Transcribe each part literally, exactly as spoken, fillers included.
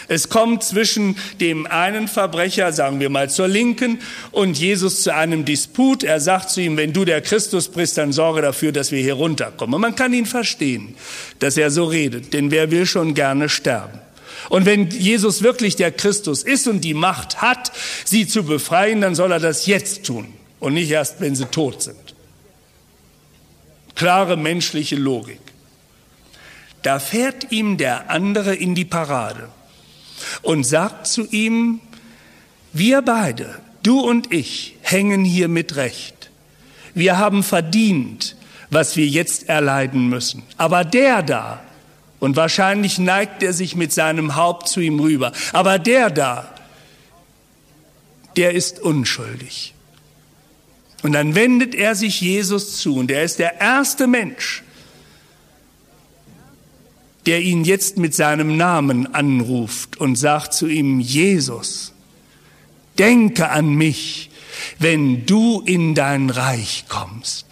Es kommt zwischen dem einen Verbrecher, sagen wir mal zur Linken, und Jesus zu einem Disput. Er sagt zu ihm, wenn du der Christus bist, dann sorge dafür, dass wir hier runterkommen. Und man kann ihn verstehen, dass er so redet, denn wer will schon gerne sterben? Und wenn Jesus wirklich der Christus ist und die Macht hat, sie zu befreien, dann soll er das jetzt tun und nicht erst, wenn sie tot sind. Klare menschliche Logik. Da fährt ihm der andere in die Parade und sagt zu ihm, wir beide, du und ich, hängen hier mit Recht. Wir haben verdient, was wir jetzt erleiden müssen. Aber der da, und wahrscheinlich neigt er sich mit seinem Haupt zu ihm rüber, aber der da, der ist unschuldig. Und dann wendet er sich Jesus zu und er ist der erste Mensch, der ihn jetzt mit seinem Namen anruft und sagt zu ihm, Jesus, denke an mich, wenn du in dein Reich kommst.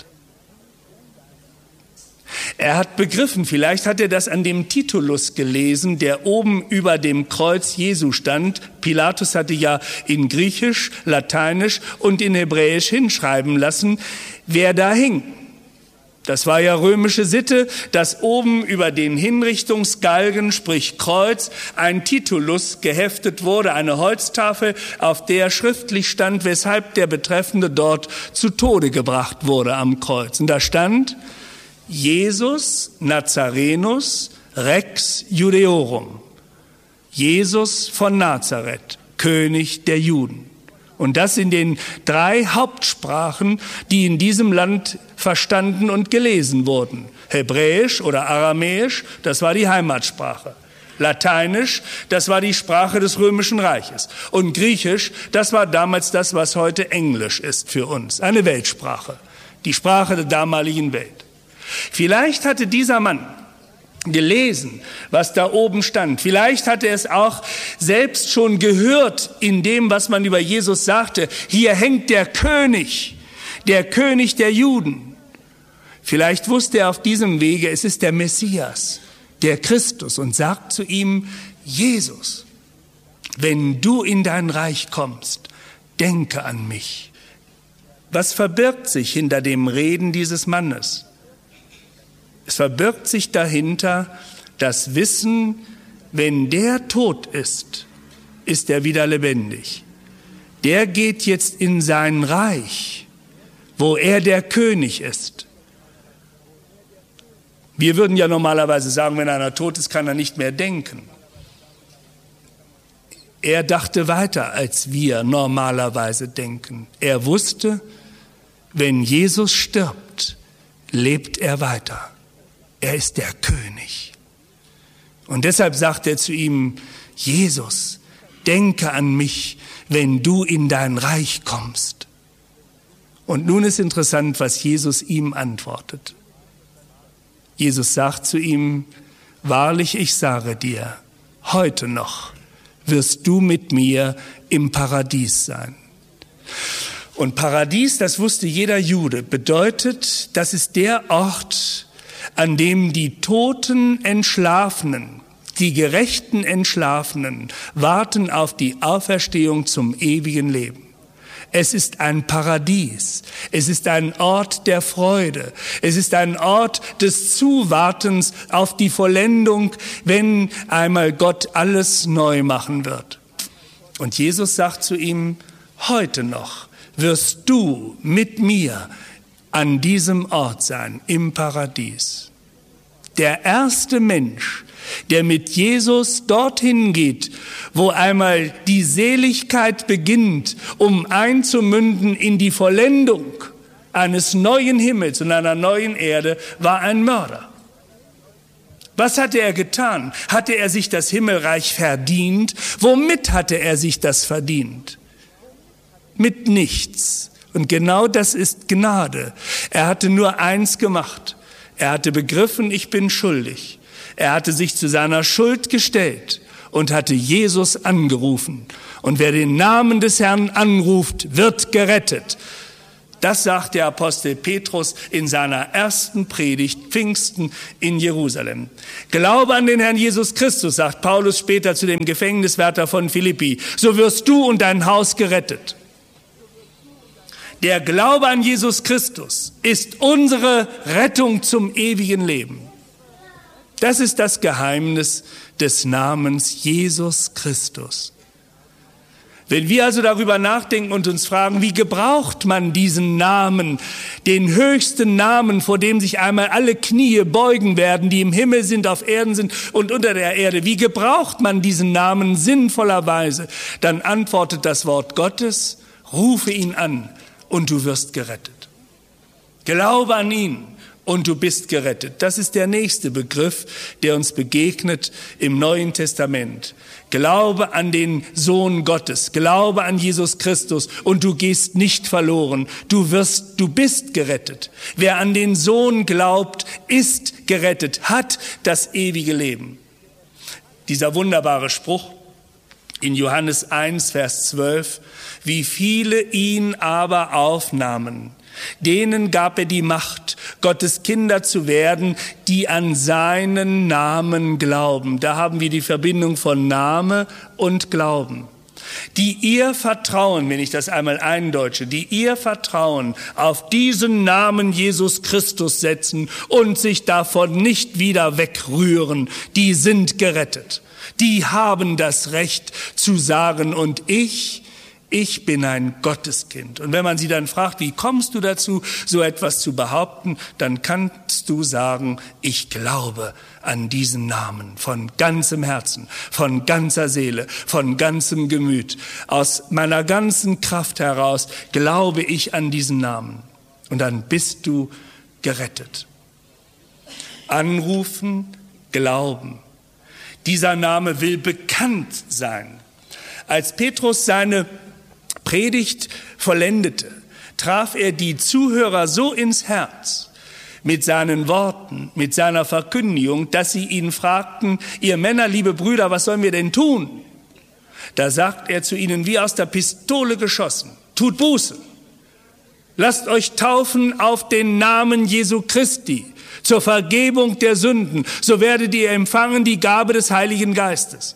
Er hat begriffen, vielleicht hat er das an dem Titulus gelesen, der oben über dem Kreuz Jesu stand. Pilatus hatte ja in Griechisch, Lateinisch und in Hebräisch hinschreiben lassen, wer da hing. Das war ja römische Sitte, dass oben über den Hinrichtungsgalgen, sprich Kreuz, ein Titulus geheftet wurde, eine Holztafel, auf der schriftlich stand, weshalb der Betreffende dort zu Tode gebracht wurde am Kreuz. Und da stand Jesus Nazarenus Rex Judeorum, Jesus von Nazareth, König der Juden. Und das in den drei Hauptsprachen, die in diesem Land verstanden und gelesen wurden. Hebräisch oder Aramäisch, das war die Heimatsprache. Lateinisch, das war die Sprache des Römischen Reiches. Und Griechisch, das war damals das, was heute Englisch ist für uns. Eine Weltsprache, die Sprache der damaligen Welt. Vielleicht hatte dieser Mann gelesen, was da oben stand. Vielleicht hatte er es auch selbst schon gehört in dem, was man über Jesus sagte. Hier hängt der König, der König der Juden. Vielleicht wusste er auf diesem Wege, es ist der Messias, der Christus, und sagt zu ihm, Jesus, wenn du in dein Reich kommst, denke an mich. Was verbirgt sich hinter dem Reden dieses Mannes? Es verbirgt sich dahinter das Wissen, wenn der tot ist, ist er wieder lebendig. Der geht jetzt in sein Reich, wo er der König ist. Wir würden ja normalerweise sagen, wenn einer tot ist, kann er nicht mehr denken. Er dachte weiter, als wir normalerweise denken. Er wusste, wenn Jesus stirbt, lebt er weiter. Er ist der König. Und deshalb sagt er zu ihm, Jesus, denke an mich, wenn du in dein Reich kommst. Und nun ist interessant, was Jesus ihm antwortet. Jesus sagt zu ihm, wahrlich, ich sage dir, heute noch wirst du mit mir im Paradies sein. Und Paradies, das wusste jeder Jude, bedeutet, das ist der Ort, an dem die toten Entschlafenen, die gerechten Entschlafenen warten auf die Auferstehung zum ewigen Leben. Es ist ein Paradies, es ist ein Ort der Freude, es ist ein Ort des Zuwartens auf die Vollendung, wenn einmal Gott alles neu machen wird. Und Jesus sagt zu ihm, heute noch wirst du mit mir an diesem Ort sein, im Paradies. Der erste Mensch, der mit Jesus dorthin geht, wo einmal die Seligkeit beginnt, um einzumünden in die Vollendung eines neuen Himmels und einer neuen Erde, war ein Mörder. Was hatte er getan? Hatte er sich das Himmelreich verdient? Womit hatte er sich das verdient? Mit nichts. Und genau das ist Gnade. Er hatte nur eins gemacht. Er hatte begriffen, ich bin schuldig. Er hatte sich zu seiner Schuld gestellt und hatte Jesus angerufen. Und wer den Namen des Herrn anruft, wird gerettet. Das sagt der Apostel Petrus in seiner ersten Predigt Pfingsten in Jerusalem. Glaube an den Herrn Jesus Christus, sagt Paulus später zu dem Gefängniswärter von Philippi, so wirst du und dein Haus gerettet. Der Glaube an Jesus Christus ist unsere Rettung zum ewigen Leben. Das ist das Geheimnis des Namens Jesus Christus. Wenn wir also darüber nachdenken und uns fragen, wie gebraucht man diesen Namen, den höchsten Namen, vor dem sich einmal alle Knie beugen werden, die im Himmel sind, auf Erden sind und unter der Erde, wie gebraucht man diesen Namen sinnvollerweise, dann antwortet das Wort Gottes, rufe ihn an und du wirst gerettet. Glaube an ihn und du bist gerettet. Das ist der nächste Begriff, der uns begegnet im Neuen Testament. Glaube an den Sohn Gottes, glaube an Jesus Christus und du gehst nicht verloren. Du wirst, du bist gerettet. Wer an den Sohn glaubt, ist gerettet, hat das ewige Leben. Dieser wunderbare Spruch in Johannes eins, Vers zwölf, wie viele ihn aber aufnahmen, denen gab er die Macht, Gottes Kinder zu werden, die an seinen Namen glauben. Da haben wir die Verbindung von Name und Glauben. Die ihr Vertrauen, wenn ich das einmal eindeutsche, die ihr Vertrauen auf diesen Namen Jesus Christus setzen und sich davon nicht wieder wegrühren, die sind gerettet. Die haben das Recht zu sagen, und ich, ich bin ein Gotteskind. Und wenn man sie dann fragt, wie kommst du dazu, so etwas zu behaupten, dann kannst du sagen, ich glaube an diesen Namen von ganzem Herzen, von ganzer Seele, von ganzem Gemüt. Aus meiner ganzen Kraft heraus glaube ich an diesen Namen. Und dann bist du gerettet. Anrufen, glauben. Dieser Name will bekannt sein. Als Petrus seine Predigt vollendete, traf er die Zuhörer so ins Herz mit seinen Worten, mit seiner Verkündigung, dass sie ihn fragten, ihr Männer, liebe Brüder, was sollen wir denn tun? Da sagt er zu ihnen, wie aus der Pistole geschossen, tut Buße, lasst euch taufen auf den Namen Jesu Christi zur Vergebung der Sünden, so werdet ihr empfangen die Gabe des Heiligen Geistes.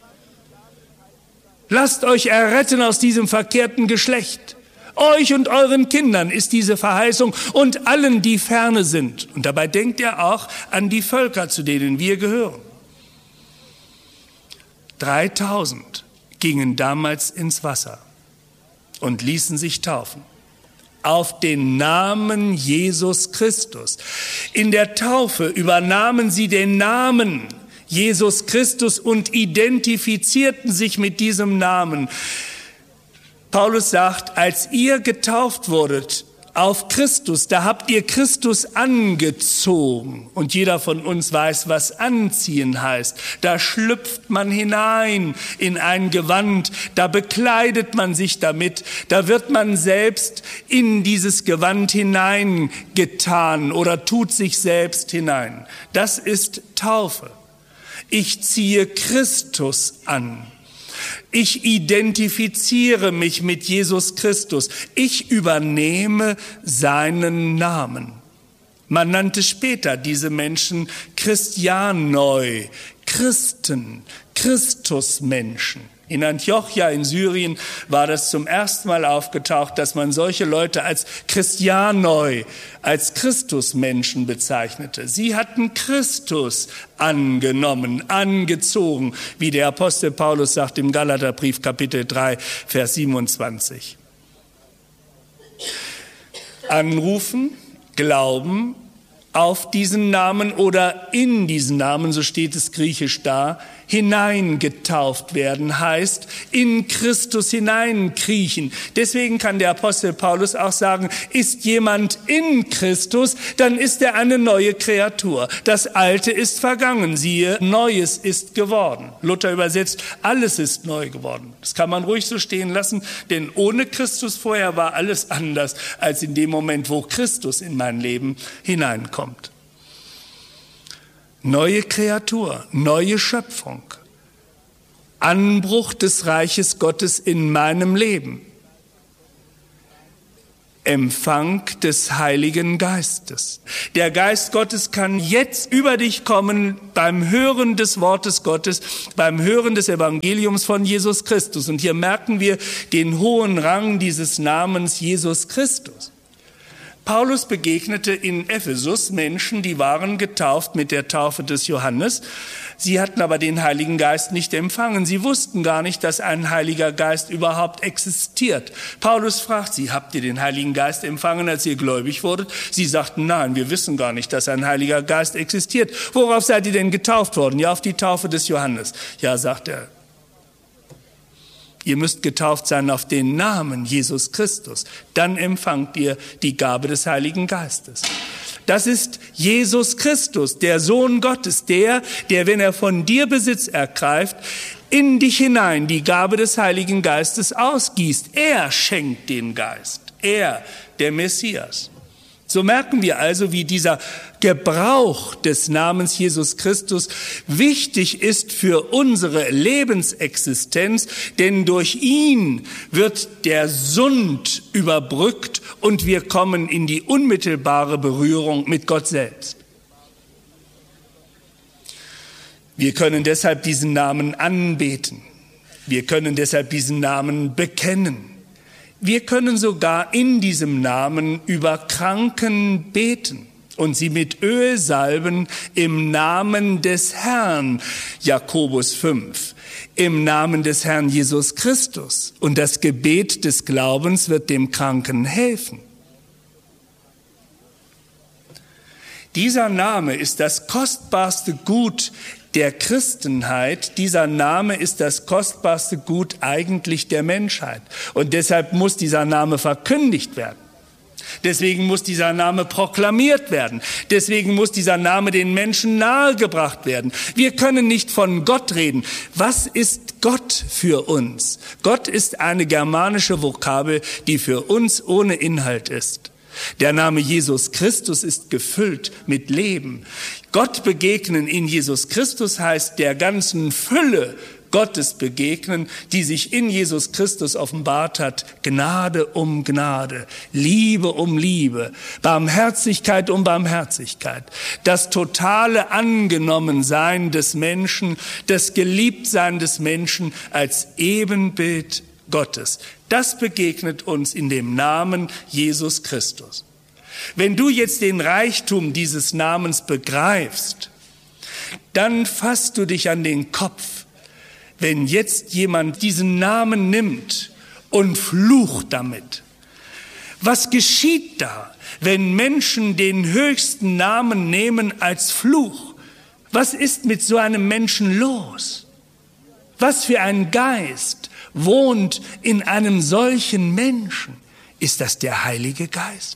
Lasst euch erretten aus diesem verkehrten Geschlecht. Euch und euren Kindern ist diese Verheißung und allen, die ferne sind. Und dabei denkt er auch an die Völker, zu denen wir gehören. dreitausend gingen damals ins Wasser und ließen sich taufen. Auf den Namen Jesus Christus. In der Taufe übernahmen sie den Namen Jesus Christus und identifizierten sich mit diesem Namen. Paulus sagt, als ihr getauft wurdet auf Christus, da habt ihr Christus angezogen. Und jeder von uns weiß, was anziehen heißt. Da schlüpft man hinein in ein Gewand, da bekleidet man sich damit, da wird man selbst in dieses Gewand hineingetan oder tut sich selbst hinein. Das ist Taufe. Ich ziehe Christus an. Ich identifiziere mich mit Jesus Christus. Ich übernehme seinen Namen. Man nannte später diese Menschen Christianoi, Christen, Christusmenschen. In Antiochia in Syrien war das zum ersten Mal aufgetaucht, dass man solche Leute als Christianoi, als Christusmenschen bezeichnete. Sie hatten Christus angenommen, angezogen, wie der Apostel Paulus sagt im Galaterbrief Kapitel drei, Vers siebenundzwanzig. Anrufen, glauben auf diesen Namen oder in diesen Namen, so steht es griechisch da, hineingetauft werden, heißt in Christus hineinkriechen. Deswegen kann der Apostel Paulus auch sagen, ist jemand in Christus, dann ist er eine neue Kreatur. Das Alte ist vergangen, siehe, Neues ist geworden. Luther übersetzt, alles ist neu geworden. Das kann man ruhig so stehen lassen, denn ohne Christus vorher war alles anders als in dem Moment, wo Christus in mein Leben hineinkommt. Neue Kreatur, neue Schöpfung, Anbruch des Reiches Gottes in meinem Leben. Empfang des Heiligen Geistes. Der Geist Gottes kann jetzt über dich kommen beim Hören des Wortes Gottes, beim Hören des Evangeliums von Jesus Christus. Und hier merken wir den hohen Rang dieses Namens Jesus Christus. Paulus begegnete in Ephesus Menschen, die waren getauft mit der Taufe des Johannes. Sie hatten aber den Heiligen Geist nicht empfangen. Sie wussten gar nicht, dass ein Heiliger Geist überhaupt existiert. Paulus fragt sie, habt ihr den Heiligen Geist empfangen, als ihr gläubig wurdet? Sie sagten, nein, wir wissen gar nicht, dass ein Heiliger Geist existiert. Worauf seid ihr denn getauft worden? Ja, auf die Taufe des Johannes. Ja, sagt er. Ihr müsst getauft sein auf den Namen Jesus Christus. Dann empfangt ihr die Gabe des Heiligen Geistes. Das ist Jesus Christus, der Sohn Gottes, der, der, wenn er von dir Besitz ergreift, in dich hinein die Gabe des Heiligen Geistes ausgießt. Er schenkt den Geist. Er, der Messias. So merken wir also, wie dieser Gebrauch des Namens Jesus Christus wichtig ist für unsere Lebensexistenz, denn durch ihn wird der Sund überbrückt und wir kommen in die unmittelbare Berührung mit Gott selbst. Wir können deshalb diesen Namen anbeten. Wir können deshalb diesen Namen bekennen. Wir können sogar in diesem Namen über Kranken beten und sie mit Öl salben im Namen des Herrn, Jakobus fünf, im Namen des Herrn Jesus Christus. Und das Gebet des Glaubens wird dem Kranken helfen. Dieser Name ist das kostbarste Gut der Christenheit. Dieser Name ist das kostbarste Gut eigentlich der Menschheit. Und deshalb muss dieser Name verkündigt werden. Deswegen muss dieser Name proklamiert werden. Deswegen muss dieser Name den Menschen nahegebracht werden. Wir können nicht von Gott reden. Was ist Gott für uns? Gott ist eine germanische Vokabel, die für uns ohne Inhalt ist. Der Name Jesus Christus ist gefüllt mit Leben. Gott begegnen in Jesus Christus heißt der ganzen Fülle Gottes begegnen, die sich in Jesus Christus offenbart hat. Gnade um Gnade, Liebe um Liebe, Barmherzigkeit um Barmherzigkeit. Das totale Angenommensein des Menschen, das Geliebtsein des Menschen als Ebenbild Gottes. Das begegnet uns in dem Namen Jesus Christus. Wenn du jetzt den Reichtum dieses Namens begreifst, dann fasst du dich an den Kopf, wenn jetzt jemand diesen Namen nimmt und flucht damit. Was geschieht da, wenn Menschen den höchsten Namen nehmen als Fluch? Was ist mit so einem Menschen los? Was für ein Geist wohnt in einem solchen Menschen? Ist das der Heilige Geist?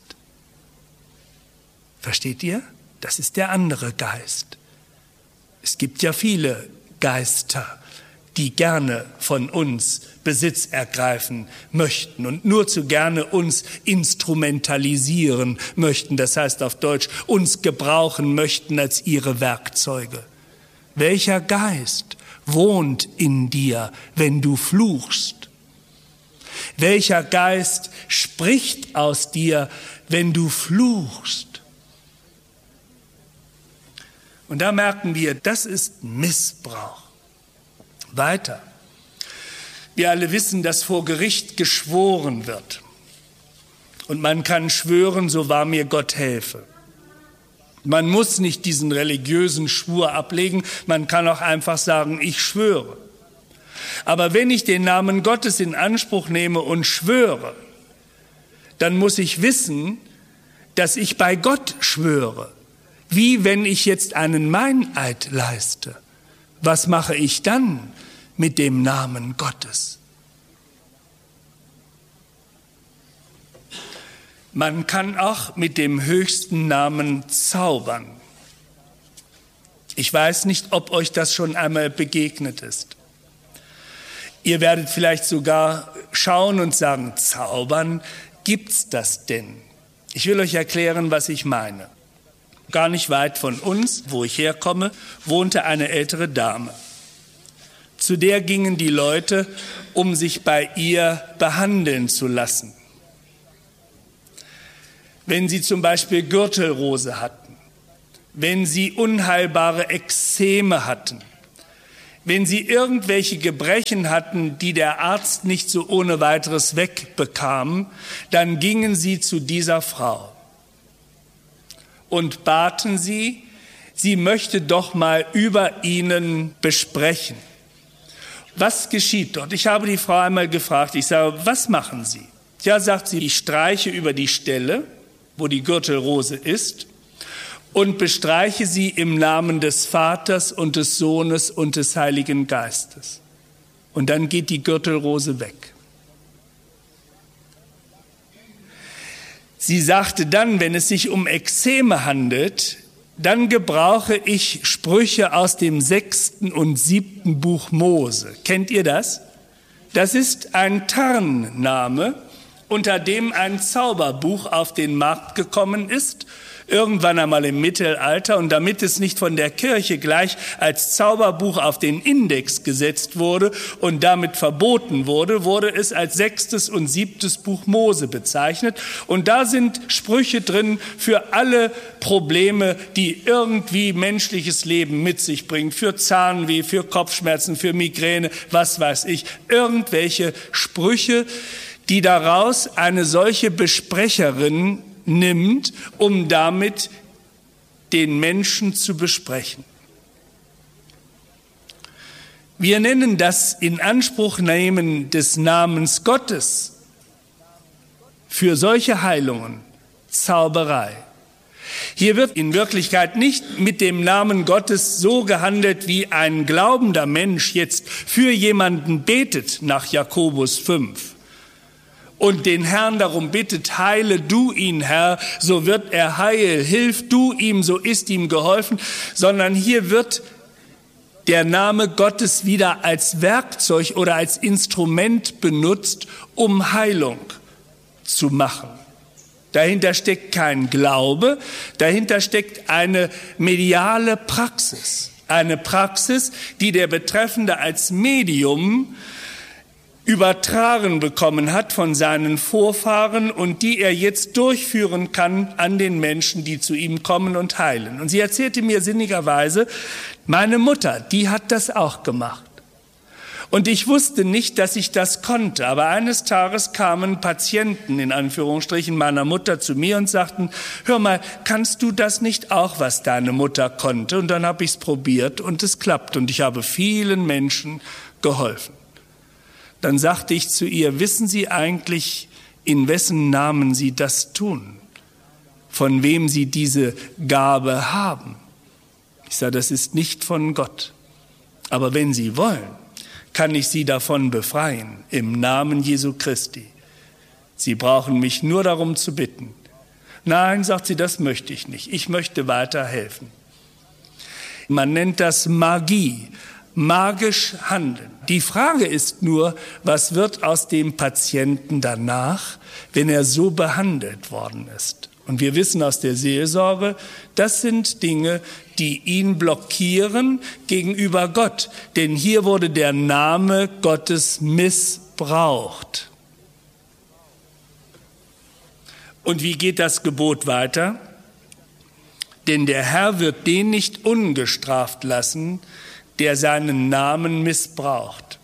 Versteht ihr? Das ist der andere Geist. Es gibt ja viele Geister, die gerne von uns Besitz ergreifen möchten und nur zu gerne uns instrumentalisieren möchten. Das heißt auf Deutsch, uns gebrauchen möchten als ihre Werkzeuge. Welcher Geist wohnt in dir, wenn du fluchst? Welcher Geist spricht aus dir, wenn du fluchst? Und da merken wir, das ist Missbrauch. Weiter. Wir alle wissen, dass vor Gericht geschworen wird. Und man kann schwören, so wahr mir Gott helfe. Man muss nicht diesen religiösen Schwur ablegen, man kann auch einfach sagen, ich schwöre. Aber wenn ich den Namen Gottes in Anspruch nehme und schwöre, dann muss ich wissen, dass ich bei Gott schwöre. Wie wenn ich jetzt einen Meineid leiste. Was mache ich dann mit dem Namen Gottes? Man kann auch mit dem höchsten Namen zaubern. Ich weiß nicht, ob euch das schon einmal begegnet ist. Ihr werdet vielleicht sogar schauen und sagen, zaubern, gibt's das denn? Ich will euch erklären, was ich meine. Gar nicht weit von uns, wo ich herkomme, wohnte eine ältere Dame. Zu der gingen die Leute, um sich bei ihr behandeln zu lassen. wenn sie zum Beispiel Gürtelrose hatten, wenn sie unheilbare Ekzeme hatten, wenn sie irgendwelche Gebrechen hatten, die der Arzt nicht so ohne weiteres wegbekam, dann gingen sie zu dieser Frau und baten sie, sie möchte doch mal über ihnen besprechen. Was geschieht dort? Ich habe die Frau einmal gefragt, ich sage, was machen Sie? Ja, sagt sie, ich streiche über die Stelle, wo die Gürtelrose ist, und bestreiche sie im Namen des Vaters und des Sohnes und des Heiligen Geistes. Und dann geht die Gürtelrose weg. Sie sagte dann, wenn es sich um Ekzeme handelt, dann gebrauche ich Sprüche aus dem sechsten und siebten Buch Mose. Kennt ihr das? Das ist ein Tarnname, unter dem ein Zauberbuch auf den Markt gekommen ist, irgendwann einmal im Mittelalter, und damit es nicht von der Kirche gleich als Zauberbuch auf den Index gesetzt wurde und damit verboten wurde, wurde es als sechstes und siebtes Buch Mose bezeichnet. Und da sind Sprüche drin für alle Probleme, die irgendwie menschliches Leben mit sich bringen, für Zahnweh, für Kopfschmerzen, für Migräne, was weiß ich, irgendwelche Sprüche, die daraus eine solche Besprecherin nimmt, um damit den Menschen zu besprechen. Wir nennen das Inanspruchnehmen des Namens Gottes für solche Heilungen Zauberei. Hier wird in Wirklichkeit nicht mit dem Namen Gottes so gehandelt, wie ein glaubender Mensch jetzt für jemanden betet nach Jakobus fünf. Und den Herrn darum bittet, heile du ihn, Herr, so wird er heil, hilf du ihm, so ist ihm geholfen, sondern hier wird der Name Gottes wieder als Werkzeug oder als Instrument benutzt, um Heilung zu machen. Dahinter steckt kein Glaube, dahinter steckt eine mediale Praxis, eine Praxis, die der Betreffende als Medium übertragen bekommen hat von seinen Vorfahren und die er jetzt durchführen kann an den Menschen, die zu ihm kommen und heilen. Und sie erzählte mir sinnigerweise, meine Mutter, die hat das auch gemacht. Und ich wusste nicht, dass ich das konnte, aber eines Tages kamen Patienten, in Anführungsstrichen, meiner Mutter zu mir und sagten, hör mal, kannst du das nicht auch, was deine Mutter konnte? Und dann habe ich es probiert und es klappt und ich habe vielen Menschen geholfen. Dann sagte ich zu ihr, wissen Sie eigentlich, in wessen Namen Sie das tun? Von wem Sie diese Gabe haben? Ich sage, das ist nicht von Gott. Aber wenn Sie wollen, kann ich Sie davon befreien, im Namen Jesu Christi. Sie brauchen mich nur darum zu bitten. Nein, sagt sie, das möchte ich nicht. Ich möchte weiterhelfen. Man nennt das Magie. Magisch handeln. Die Frage ist nur, was wird aus dem Patienten danach, wenn er so behandelt worden ist? Und wir wissen aus der Seelsorge, das sind Dinge, die ihn blockieren gegenüber Gott. Denn hier wurde der Name Gottes missbraucht. Und wie geht das Gebot weiter? Denn der Herr wird den nicht ungestraft lassen, der seinen Namen missbraucht.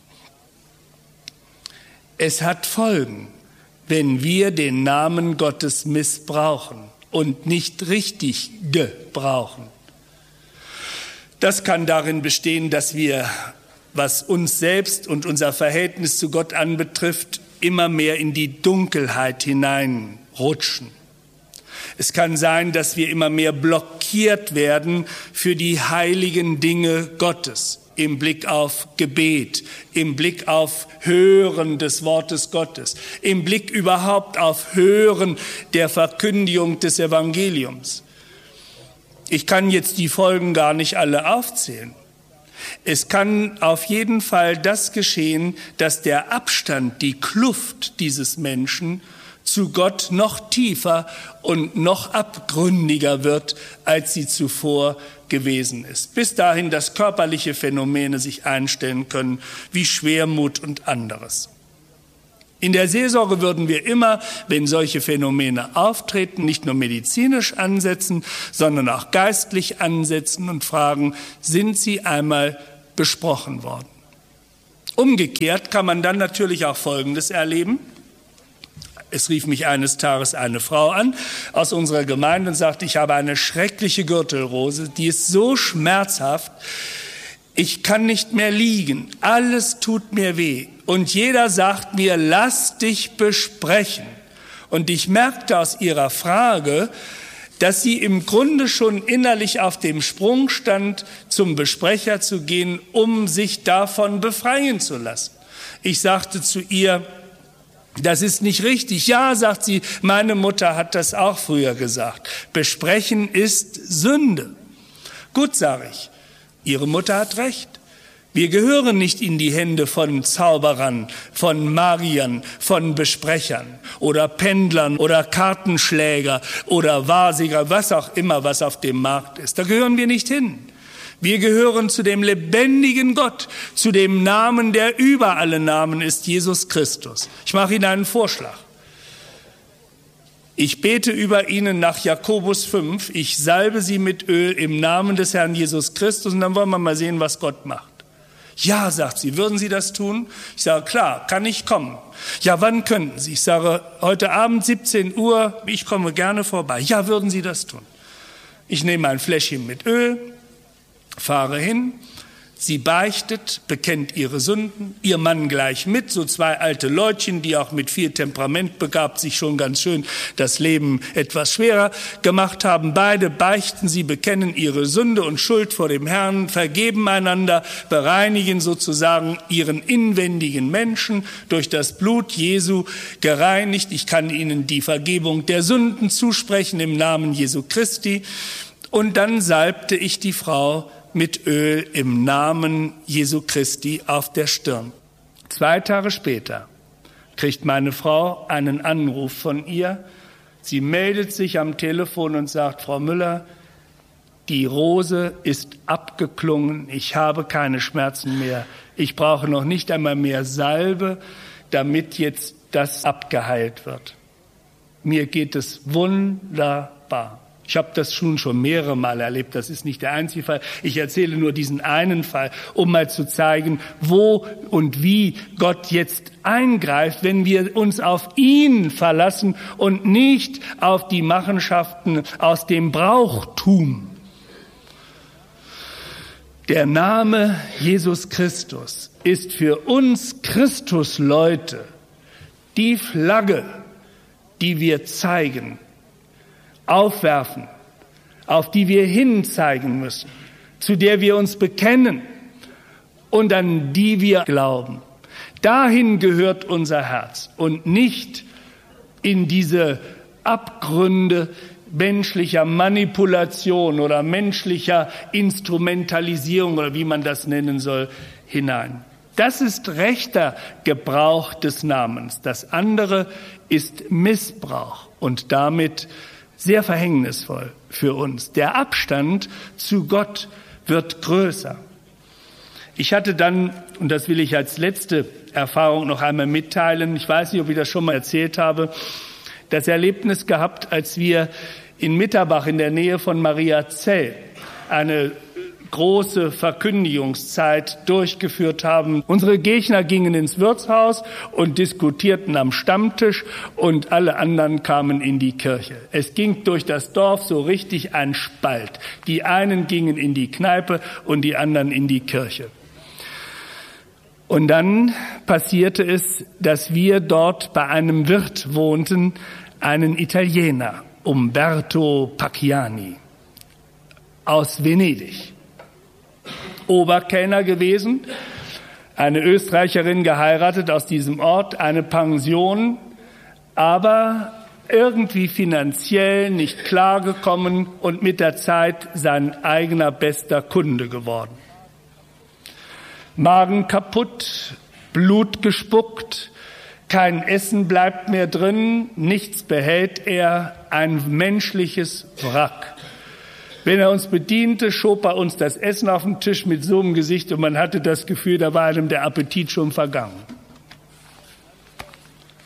Es hat Folgen, wenn wir den Namen Gottes missbrauchen und nicht richtig gebrauchen. Das kann darin bestehen, dass wir, was uns selbst und unser Verhältnis zu Gott anbetrifft, immer mehr in die Dunkelheit hineinrutschen. Es kann sein, dass wir immer mehr blockiert werden für die heiligen Dinge Gottes im Blick auf Gebet, im Blick auf Hören des Wortes Gottes, im Blick überhaupt auf Hören der Verkündigung des Evangeliums. Ich kann jetzt die Folgen gar nicht alle aufzählen. Es kann auf jeden Fall das geschehen, dass der Abstand, die Kluft dieses Menschen zu Gott noch tiefer und noch abgründiger wird, als sie zuvor gewesen ist. Bis dahin, dass körperliche Phänomene sich einstellen können, wie Schwermut und anderes. In der Seelsorge würden wir immer, wenn solche Phänomene auftreten, nicht nur medizinisch ansetzen, sondern auch geistlich ansetzen und fragen, sind sie einmal besprochen worden? Umgekehrt kann man dann natürlich auch Folgendes erleben. Es rief mich eines Tages eine Frau an aus unserer Gemeinde und sagte, ich habe eine schreckliche Gürtelrose, die ist so schmerzhaft, ich kann nicht mehr liegen, alles tut mir weh. Und jeder sagt mir, lass dich besprechen. Und ich merkte aus ihrer Frage, dass sie im Grunde schon innerlich auf dem Sprung stand, zum Besprecher zu gehen, um sich davon befreien zu lassen. Ich sagte zu ihr, das ist nicht richtig. Ja, sagt sie, meine Mutter hat das auch früher gesagt. Besprechen ist Sünde. Gut, sage ich, Ihre Mutter hat recht. Wir gehören nicht in die Hände von Zauberern, von Magiern, von Besprechern oder Pendlern oder Kartenschläger oder Wahrsager, was auch immer, was auf dem Markt ist. Da gehören wir nicht hin. Wir gehören zu dem lebendigen Gott, zu dem Namen, der über alle Namen ist, Jesus Christus. Ich mache Ihnen einen Vorschlag. Ich bete über Ihnen nach Jakobus fünf, ich salbe Sie mit Öl im Namen des Herrn Jesus Christus und dann wollen wir mal sehen, was Gott macht. Ja, sagt sie, würden Sie das tun? Ich sage, klar, kann ich kommen. Ja, wann könnten Sie? Ich sage, heute Abend siebzehn Uhr, ich komme gerne vorbei. Ja, würden Sie das tun? Ich nehme ein Fläschchen mit Öl, fahre hin, sie beichtet, bekennt ihre Sünden, ihr Mann gleich mit, so zwei alte Leutchen, die auch mit viel Temperament begabt sich schon ganz schön das Leben etwas schwerer gemacht haben. Beide beichten, sie bekennen ihre Sünde und Schuld vor dem Herrn, vergeben einander, bereinigen sozusagen ihren inwendigen Menschen durch das Blut Jesu gereinigt. Ich kann ihnen die Vergebung der Sünden zusprechen im Namen Jesu Christi. Und dann salbte ich die Frau mit Öl im Namen Jesu Christi auf der Stirn. Zwei Tage später kriegt meine Frau einen Anruf von ihr. Sie meldet sich am Telefon und sagt, Frau Müller, die Rose ist abgeklungen, ich habe keine Schmerzen mehr. Ich brauche noch nicht einmal mehr Salbe, damit jetzt das abgeheilt wird. Mir geht es wunderbar. Ich habe das schon schon mehrere Mal erlebt, das ist nicht der einzige Fall. Ich erzähle nur diesen einen Fall, um mal zu zeigen, wo und wie Gott jetzt eingreift, wenn wir uns auf ihn verlassen und nicht auf die Machenschaften aus dem Brauchtum. Der Name Jesus Christus ist für uns Christusleute die Flagge, die wir zeigen, aufwerfen, auf die wir hinzeigen müssen, zu der wir uns bekennen und an die wir glauben. Dahin gehört unser Herz und nicht in diese Abgründe menschlicher Manipulation oder menschlicher Instrumentalisierung oder wie man das nennen soll, hinein. Das ist rechter Gebrauch des Namens. Das andere ist Missbrauch und damit sehr verhängnisvoll für uns. Der Abstand zu Gott wird größer. Ich hatte dann, und das will ich als letzte Erfahrung noch einmal mitteilen, ich weiß nicht, ob ich das schon mal erzählt habe, das Erlebnis gehabt, als wir in Mitterbach in der Nähe von Mariazell eine große Verkündigungszeit durchgeführt haben. Unsere Gegner gingen ins Wirtshaus und diskutierten am Stammtisch und alle anderen kamen in die Kirche. Es ging durch das Dorf so richtig ein Spalt. Die einen gingen in die Kneipe und die anderen in die Kirche. Und dann passierte es, dass wir dort bei einem Wirt wohnten, einen Italiener, Umberto Pacchiani, aus Venedig. Oberkellner gewesen, eine Österreicherin geheiratet aus diesem Ort, eine Pension, aber irgendwie finanziell nicht klargekommen und mit der Zeit sein eigener bester Kunde geworden. Magen kaputt, Blut gespuckt, kein Essen bleibt mehr drin, nichts behält er, ein menschliches Wrack. Wenn er uns bediente, schob er uns das Essen auf den Tisch mit so einem Gesicht und man hatte das Gefühl, da war einem der Appetit schon vergangen.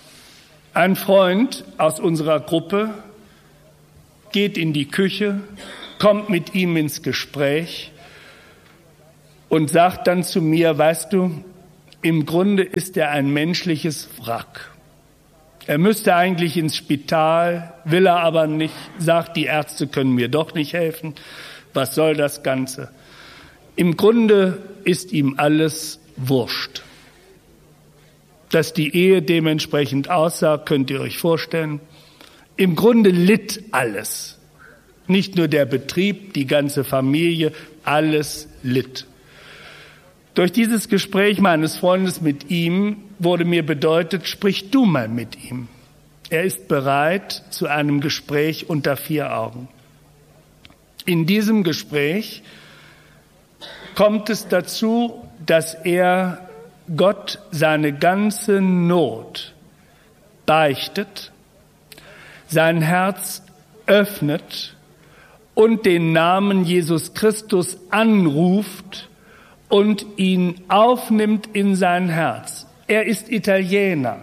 Ein Freund aus unserer Gruppe geht in die Küche, kommt mit ihm ins Gespräch und sagt dann zu mir, weißt du, im Grunde ist er ein menschliches Wrack. Er müsste eigentlich ins Spital, will er aber nicht, sagt, die Ärzte können mir doch nicht helfen. Was soll das Ganze? Im Grunde ist ihm alles wurscht. Dass die Ehe dementsprechend aussah, könnt ihr euch vorstellen. Im Grunde litt alles. Nicht nur der Betrieb, die ganze Familie, alles litt. Durch dieses Gespräch meines Freundes mit ihm wurde mir bedeutet, sprich du mal mit ihm. Er ist bereit zu einem Gespräch unter vier Augen. In diesem Gespräch kommt es dazu, dass er Gott seine ganze Not beichtet, sein Herz öffnet und den Namen Jesus Christus anruft und ihn aufnimmt in sein Herz. Er ist Italiener.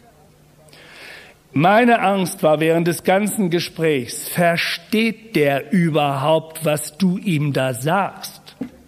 Meine Angst war während des ganzen Gesprächs, versteht der überhaupt, was du ihm da sagst?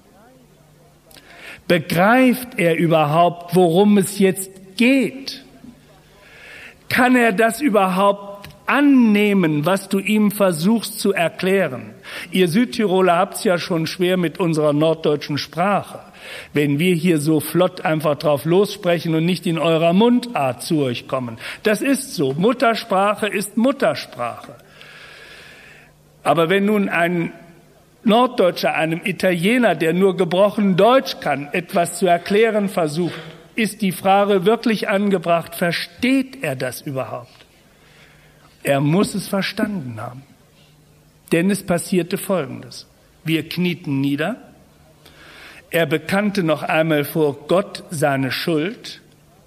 Begreift er überhaupt, worum es jetzt geht? Kann er das überhaupt annehmen, was du ihm versuchst zu erklären? Ihr Südtiroler habt's ja schon schwer mit unserer norddeutschen Sprache. Wenn wir hier so flott einfach drauf lossprechen und nicht in eurer Mundart zu euch kommen. Das ist so. Muttersprache ist Muttersprache. Aber wenn nun ein Norddeutscher einem Italiener, der nur gebrochen Deutsch kann, etwas zu erklären versucht, ist die Frage wirklich angebracht, versteht er das überhaupt? Er muss es verstanden haben. Denn es passierte Folgendes. Wir knieten nieder. Er bekannte noch einmal vor Gott seine Schuld.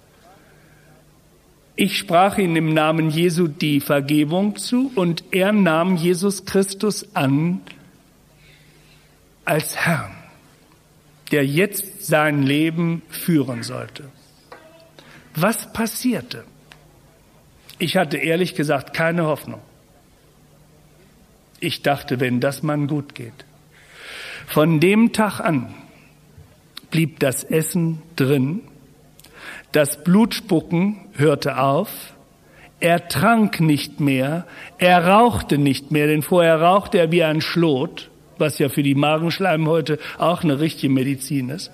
Ich sprach ihm im Namen Jesu die Vergebung zu und er nahm Jesus Christus an als Herrn, der jetzt sein Leben führen sollte. Was passierte? Ich hatte ehrlich gesagt keine Hoffnung. Ich dachte, wenn das Mann gut geht. Von dem Tag an blieb das Essen drin, das Blutspucken hörte auf, er trank nicht mehr, er rauchte nicht mehr, denn vorher rauchte er wie ein Schlot, was ja für die Magenschleimhäute auch eine richtige Medizin ist.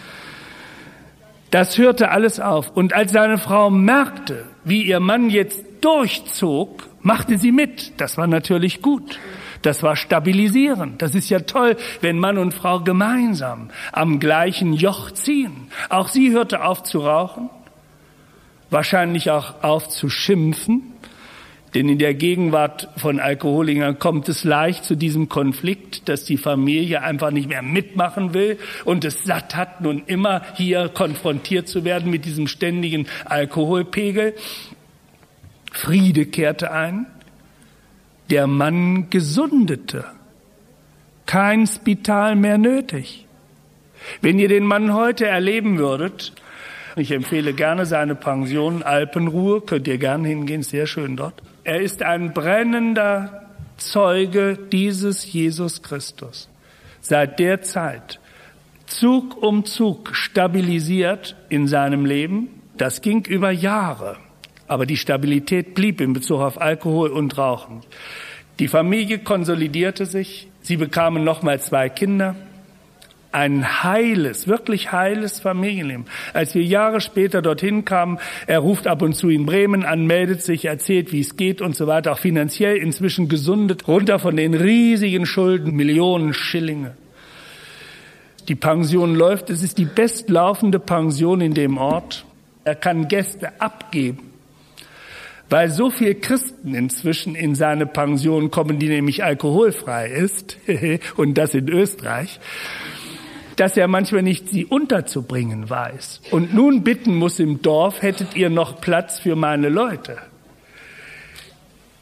Das hörte alles auf. Und als seine Frau merkte, wie ihr Mann jetzt durchzog, machte sie mit. Das war natürlich gut. Das war stabilisierend. Das ist ja toll, wenn Mann und Frau gemeinsam am gleichen Joch ziehen. Auch sie hörte auf zu rauchen, wahrscheinlich auch auf zu schimpfen. Denn in der Gegenwart von Alkoholikern kommt es leicht zu diesem Konflikt, dass die Familie einfach nicht mehr mitmachen will und es satt hat, nun immer hier konfrontiert zu werden mit diesem ständigen Alkoholpegel. Friede kehrte ein. Der Mann gesundete. Kein Spital mehr nötig. Wenn ihr den Mann heute erleben würdet, ich empfehle gerne seine Pension Alpenruhe, könnt ihr gerne hingehen, sehr schön dort. Er ist ein brennender Zeuge dieses Jesus Christus. Seit der Zeit Zug um Zug stabilisiert in seinem Leben. Das ging über Jahre. Aber die Stabilität blieb in Bezug auf Alkohol und Rauchen. Die Familie konsolidierte sich. Sie bekamen nochmal zwei Kinder. Ein heiles, wirklich heiles Familienleben. Als wir Jahre später dorthin kamen, er ruft ab und zu in Bremen an, meldet sich, erzählt, wie es geht und so weiter, auch finanziell inzwischen gesundet, runter von den riesigen Schulden, Millionen Schillinge. Die Pension läuft, es ist die bestlaufende Pension in dem Ort. Er kann Gäste abgeben, weil so viele Christen inzwischen in seine Pension kommen, die nämlich alkoholfrei ist, und das in Österreich, dass er manchmal nicht sie unterzubringen weiß. Und nun bitten muss im Dorf, hättet ihr noch Platz für meine Leute?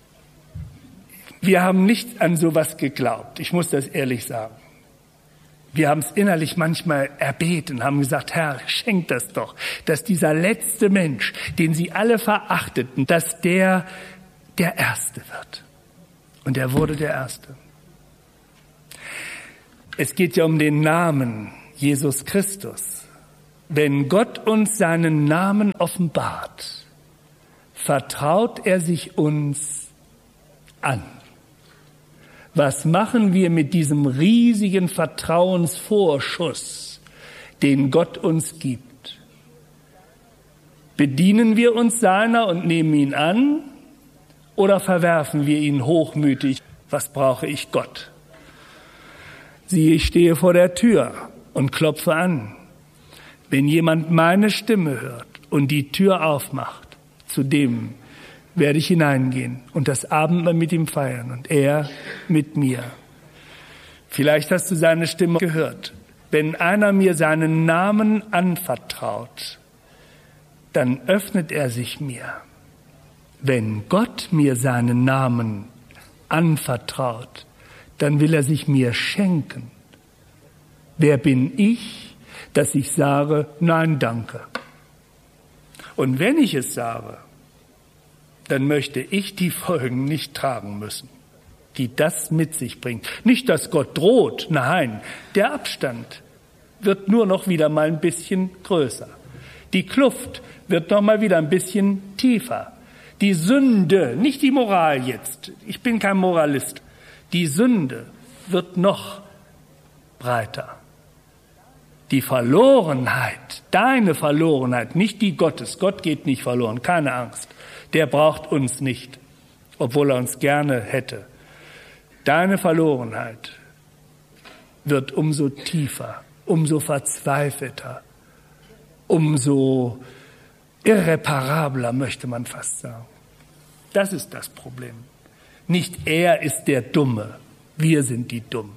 Wir haben nicht an sowas geglaubt, ich muss das ehrlich sagen. Wir haben es innerlich manchmal erbeten, haben gesagt, Herr, schenk das doch, dass dieser letzte Mensch, den sie alle verachteten, dass der der Erste wird. Und er wurde der Erste. Es geht ja um den Namen Jesus Christus. Wenn Gott uns seinen Namen offenbart, vertraut er sich uns an. Was machen wir mit diesem riesigen Vertrauensvorschuss, den Gott uns gibt? Bedienen wir uns seiner und nehmen ihn an oder verwerfen wir ihn hochmütig? Was brauche ich Gott? Siehe, ich stehe vor der Tür und klopfe an. Wenn jemand meine Stimme hört und die Tür aufmacht, zu dem werde ich hineingehen und das Abendmahl mit ihm feiern und er mit mir. Vielleicht hast du seine Stimme gehört. Wenn einer mir seinen Namen anvertraut, dann öffnet er sich mir. Wenn Gott mir seinen Namen anvertraut, dann will er sich mir schenken. Wer bin ich, dass ich sage, nein, danke? Und wenn ich es sage, dann möchte ich die Folgen nicht tragen müssen, die das mit sich bringt. Nicht, dass Gott droht, nein, der Abstand wird nur noch wieder mal ein bisschen größer. Die Kluft wird noch mal wieder ein bisschen tiefer. Die Sünde, nicht die Moral jetzt, ich bin kein Moralist, die Sünde wird noch breiter. Die Verlorenheit, deine Verlorenheit, nicht die Gottes, Gott geht nicht verloren, keine Angst. Der braucht uns nicht, obwohl er uns gerne hätte. Deine Verlorenheit wird umso tiefer, umso verzweifelter, umso irreparabler, möchte man fast sagen. Das ist das Problem. Nicht er ist der Dumme, wir sind die Dummen.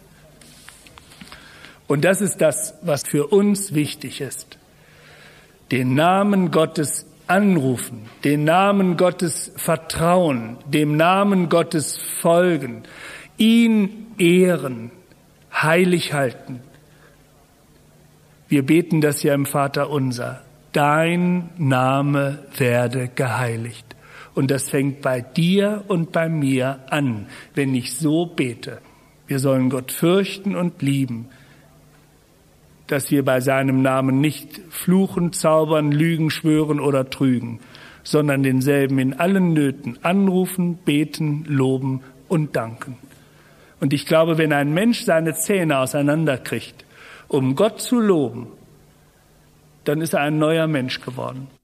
Und das ist das, was für uns wichtig ist. Den Namen Gottes anrufen, den Namen Gottes vertrauen, dem Namen Gottes folgen, ihn ehren, heilig halten. Wir beten das ja im Vaterunser. Dein Name werde geheiligt. Und das fängt bei dir und bei mir an, wenn ich so bete. Wir sollen Gott fürchten und lieben, dass wir bei seinem Namen nicht fluchen, zaubern, lügen, schwören oder trügen, sondern denselben in allen Nöten anrufen, beten, loben und danken. Und ich glaube, wenn ein Mensch seine Zähne auseinanderkriegt, um Gott zu loben, dann ist er ein neuer Mensch geworden.